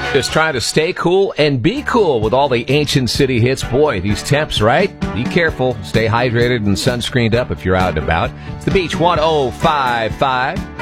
Just trying to stay cool and be cool with all the ancient city hits. Boy, these temps, right? Be careful. Stay hydrated and sunscreened up if you're out and about. It's the Beach 105.5.